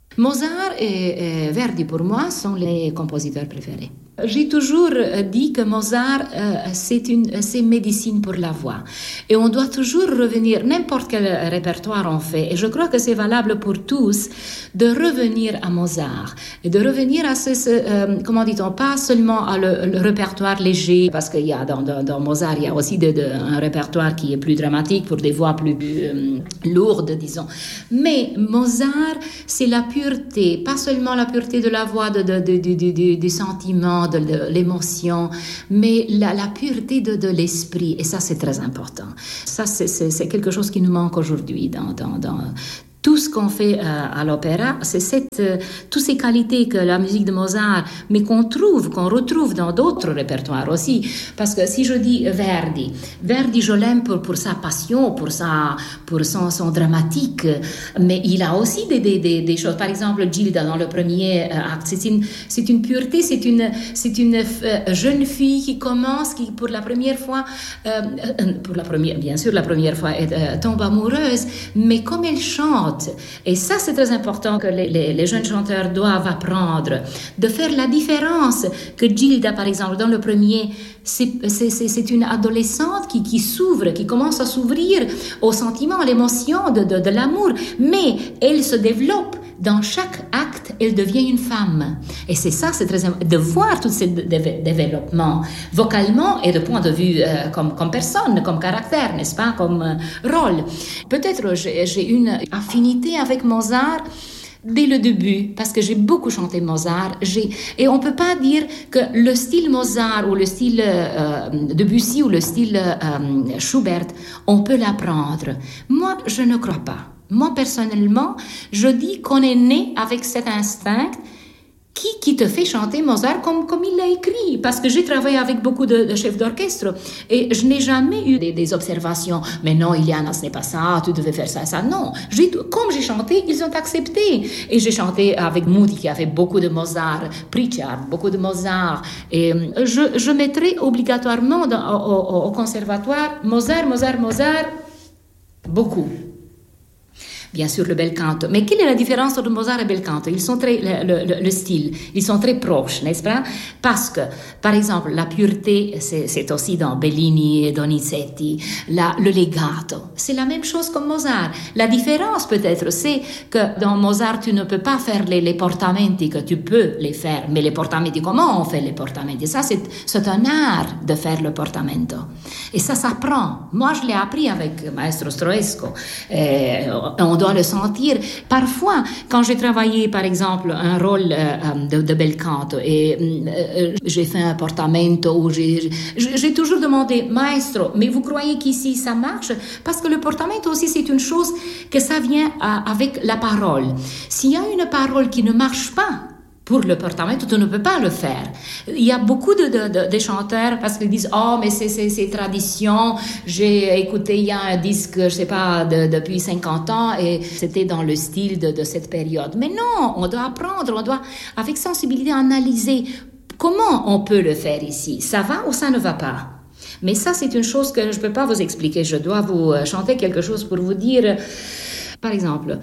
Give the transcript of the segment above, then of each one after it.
Mozart et Verdi, pour moi, sont les compositeurs préférés. J'ai toujours dit que Mozart, c'est médecine pour la voix. Et on doit toujours revenir, n'importe quel répertoire on fait, et je crois que c'est valable pour tous, de revenir à Mozart. Et de revenir à comment dit-on, pas seulement à le répertoire léger, parce qu'il y a dans Mozart, il y a aussi un répertoire qui est plus dramatique, pour des voix plus lourdes, disons. Mais Mozart, c'est la pureté, pas seulement la pureté de la voix, du sentiment, de l'émotion, mais la pureté de l'esprit. Et ça, c'est très important. Ça, c'est quelque chose qui nous manque aujourd'hui dans tout ce qu'on fait à l'opéra, c'est toutes ces qualités que la musique de Mozart, mais qu'on retrouve dans d'autres répertoires aussi. Parce que si je dis Verdi, je l'aime pour sa passion, pour son dramatique, mais il a aussi des choses. Par exemple, Gilda dans le premier acte, c'est une pureté, c'est une jeune fille qui commence, qui pour la première fois, bien sûr la première fois, tombe amoureuse, mais comme elle chante. Et ça, c'est très important que les jeunes chanteurs doivent apprendre, de faire la différence. Que Gilda, par exemple, dans le premier, c'est une adolescente qui s'ouvre, qui commence à s'ouvrir aux sentiments, à l'émotion de l'amour, mais elle se développe. Dans chaque acte, elle devient une femme. Et c'est ça, c'est très important, de voir tous ces développements, vocalement et de point de vue comme personne, comme caractère, n'est-ce pas, comme rôle. Peut-être j'ai une affinité avec Mozart dès le début, parce que j'ai beaucoup chanté Mozart, et on ne peut pas dire que le style Mozart ou le style Debussy ou le style Schubert, on peut l'apprendre. Moi, je ne crois pas. Moi, personnellement, je dis qu'on est né avec cet instinct qui te fait chanter Mozart comme il l'a écrit. Parce que j'ai travaillé avec beaucoup de chefs d'orchestre et je n'ai jamais eu des observations. Mais non, Iliana, ce n'est pas ça, tu devais faire ça, ça. Non, comme j'ai chanté, ils ont accepté. Et j'ai chanté avec Moody qui a fait beaucoup de Mozart, Pritchard, beaucoup de Mozart. Et je mettrai obligatoirement au conservatoire Mozart, beaucoup. Bien sûr, le bel canto. Mais quelle est la différence entre Mozart et bel canto? Ils sont le style, ils sont très proches, n'est-ce pas? Parce que, par exemple, la pureté, c'est aussi dans Bellini et Donizetti. Le legato, c'est la même chose comme Mozart. La différence, peut-être, c'est que dans Mozart, tu ne peux pas faire les portamenti, que tu peux les faire. Mais les portamenti, comment on fait les portamenti? Ça, c'est un art de faire le portamento. Et ça s'apprend. Moi, je l'ai appris avec Maestro Stroesco. On doit le sentir. Parfois, quand j'ai travaillé, par exemple, un rôle de bel canto et j'ai fait un portamento où j'ai toujours demandé, maestro, mais vous croyez qu'ici ça marche? Parce que le portamento aussi, c'est une chose que ça vient avec la parole. S'il y a une parole qui ne marche pas, pour le portamento, tu ne peux pas le faire. Il y a beaucoup de chanteurs parce qu'ils disent « Oh, mais c'est tradition. J'ai écouté, il y a un disque, je ne sais pas, depuis 50 ans et c'était dans le style de cette période. » Mais non, on doit apprendre, on doit, avec sensibilité, analyser comment on peut le faire ici. Ça va ou ça ne va pas? Mais ça, c'est une chose que je ne peux pas vous expliquer. Je dois vous chanter quelque chose pour vous dire... Par exemple,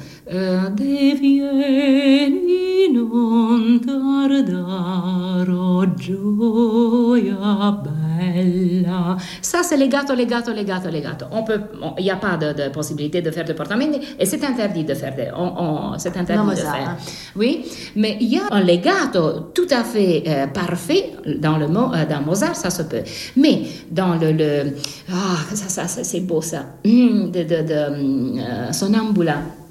devieni non tardare, gioia bella. Ça, c'est legato. Il n'y a pas de possibilité de faire de portamento et c'est interdit de faire. C'est interdit de faire. Oui, mais il y a un legato tout à fait parfait dans Mozart, ça se peut. Mais dans ça c'est beau ça. Sonambula.